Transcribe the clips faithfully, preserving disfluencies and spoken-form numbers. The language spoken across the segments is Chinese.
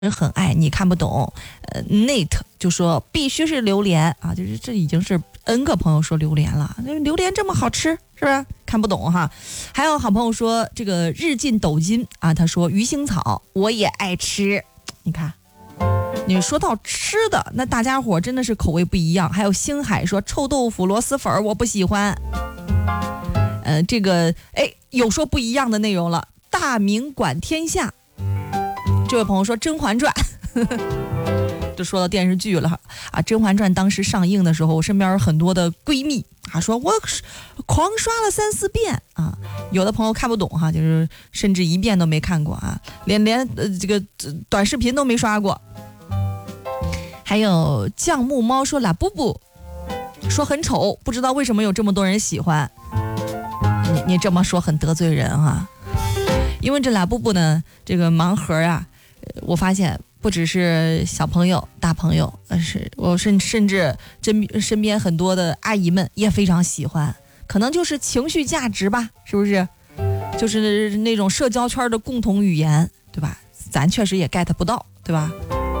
人很爱你看不懂。呃 Nate 就说必须是榴莲啊，就是这已经是 N 个朋友说榴莲了，榴莲这么好吃是吧？看不懂哈。还有好朋友说这个日进斗金啊，他说鱼腥草我也爱吃。你看你说到吃的，那大家伙真的是口味不一样。还有星海说臭豆腐螺蛳粉我不喜欢。呃，这个哎有说不一样的内容了。大明管天下，这位朋友说《甄嬛传》就说到电视剧了啊，《甄嬛传》当时上映的时候，我身边有很多的闺蜜啊，说我狂刷了三四遍啊。有的朋友看不懂哈，就是甚至一遍都没看过啊，连连呃这个短视频都没刷过。还有酱木猫说拉布布，说很丑，不知道为什么有这么多人喜欢。你你这么说很得罪人啊。因为这拉布布呢，这个盲盒啊，我发现不只是小朋友、大朋友，呃，是我甚甚至真身边很多的阿姨们也非常喜欢，可能就是情绪价值吧，是不是？就是那种社交圈的共同语言，对吧？咱确实也 get 不到，对吧？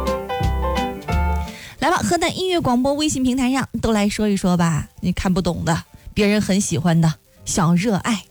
来吧，河南音乐广播微信平台上都来说一说吧，你看不懂的，别人很喜欢的，小热爱。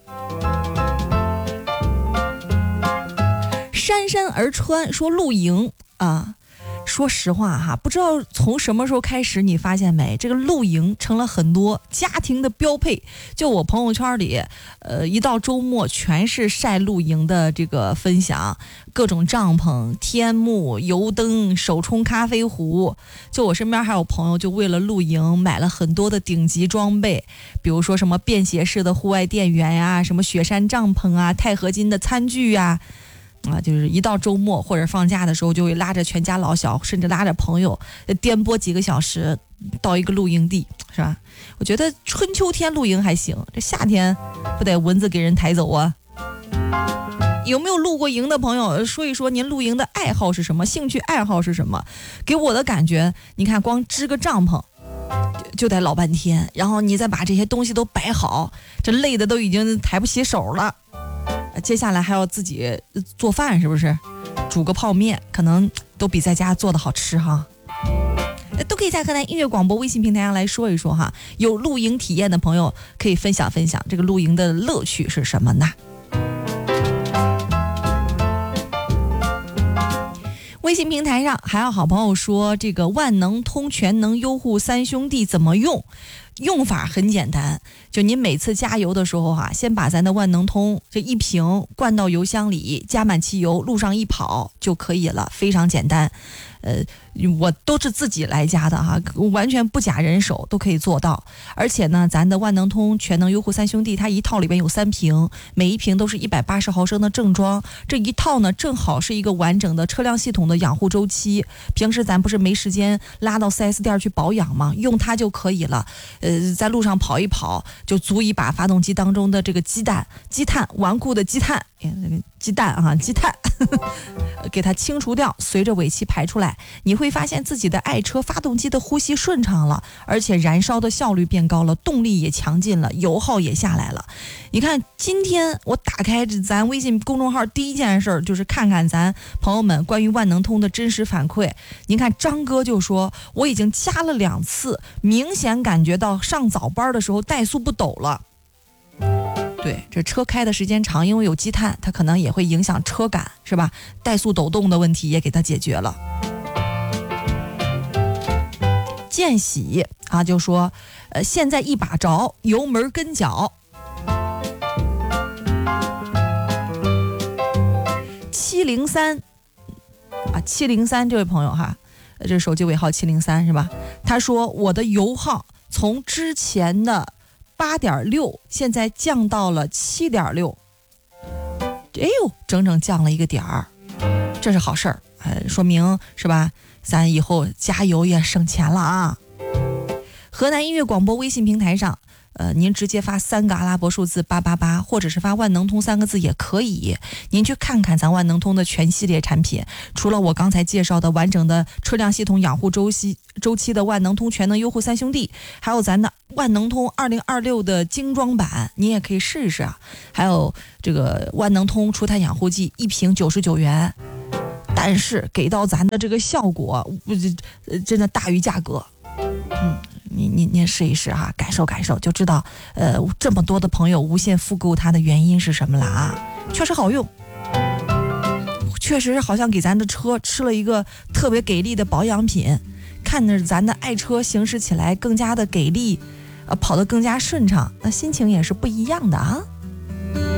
姗姗而穿说露营啊，说实话哈，不知道从什么时候开始，你发现没，这个露营成了很多家庭的标配。就我朋友圈里，呃，一到周末全是晒露营的这个分享，各种帐篷、天幕、油灯、手冲咖啡壶。就我身边还有朋友，就为了露营买了很多的顶级装备，比如说什么便携式的户外电源呀，什么雪山帐篷啊，钛合金的餐具呀。啊，就是一到周末或者放假的时候，就会拉着全家老小，甚至拉着朋友，颠簸几个小时到一个露营地，是吧？我觉得春秋天露营还行，这夏天不得蚊子给人抬走啊？有没有露过营的朋友说一说您露营的爱好是什么，兴趣爱好是什么？给我的感觉，你看光支个帐篷就得老半天，然后你再把这些东西都摆好，这累的都已经抬不起手了。接下来还要自己做饭，是不是？煮个泡面可能都比在家做的好吃哈。都可以在河南音乐广播微信平台上来说一说哈。有露营体验的朋友可以分享分享这个露营的乐趣是什么呢？微信平台上还有好朋友说这个万能通全能优护三兄弟怎么用？用法很简单，就您每次加油的时候哈、啊，先把咱的万能通这一瓶灌到油箱里，加满汽油，路上一跑就可以了，非常简单。呃，我都是自己来加的哈，完全不假人手都可以做到。而且呢，咱的万能通全能优护三兄弟，它一套里边有三瓶，每一瓶都是一百八十毫升的正装，这一套呢正好是一个完整的车辆系统的养护周期。平时咱不是没时间拉到 四 S 店去保养吗？用它就可以了。呃，在路上跑一跑，就足以把发动机当中的这个积氮、积碳、顽固的积碳、鸡蛋啊，积碳给它清除掉，随着尾气排出来，你会发现自己的爱车发动机的呼吸顺畅了，而且燃烧的效率变高了，动力也强劲了，油耗也下来了。你看今天我打开咱微信公众号，第一件事就是看看咱朋友们关于万能通的真实反馈。您看张哥就说，我已经加了两次，明显感觉到上早班的时候怠速不抖了。对，这车开的时间长，因为有积碳，它可能也会影响车感，是吧？怠速抖动的问题也给它解决了。见喜啊，就说，呃，现在一把着，油门跟脚。七零三啊，七零三这位朋友哈，这是手机尾号七零三是吧？他说我的油耗从之前的八点六，现在降到了七点六，哎呦，整整降了一个点儿，这是好事儿，呃，说明是吧？咱以后加油也省钱了啊！河南音乐广播微信平台上，呃，您直接发三个阿拉伯数字八八八，或者是发万能通三个字也可以。您去看看咱万能通的全系列产品，除了我刚才介绍的完整的车辆系统养护周期周期的万能通全能优护三兄弟，还有咱的万能通二零二六的精装版，你也可以试试啊。还有这个万能通除碳养护剂，一瓶九十九元。 但是给到咱的这个效果，呃，真的大于价格。嗯，你你你试一试哈，感受感受就知道，呃，这么多的朋友无限复购它的原因是什么了啊？确实好用，确实好像给咱的车吃了一个特别给力的保养品，看着咱的爱车行驶起来更加的给力，呃，跑得更加顺畅，那心情也是不一样的啊。